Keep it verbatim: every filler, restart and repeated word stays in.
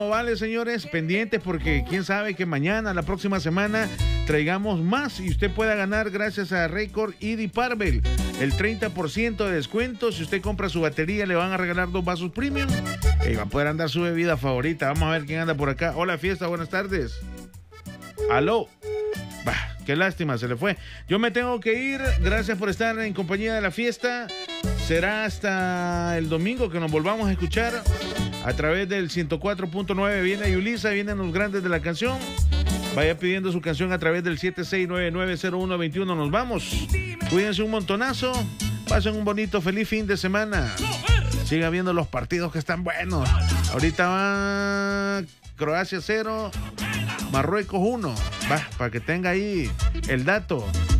Vale, señores, pendientes porque quién sabe que mañana, la próxima semana, traigamos más y usted pueda ganar gracias a Record y Diparvel. El treinta por ciento de descuento. Si usted compra su batería, le van a regalar dos vasos premium y va a poder andar su bebida favorita. Vamos a ver quién anda por acá. Hola, fiesta, buenas tardes. Aló. Bah, qué lástima, se le fue. Yo me tengo que ir. Gracias por estar en compañía de la fiesta. Será hasta el domingo que nos volvamos a escuchar a través del ciento cuatro punto nueve. Viene Yulisa, vienen los grandes de la canción. Vaya pidiendo su canción a través del siete seis nueve nueve cero uno dos uno. Nos vamos. Cuídense un montonazo. Pasen un bonito, feliz fin de semana. Siga viendo los partidos que están buenos. Ahorita va Croacia cero, Marruecos uno. Va, para que tenga ahí el dato.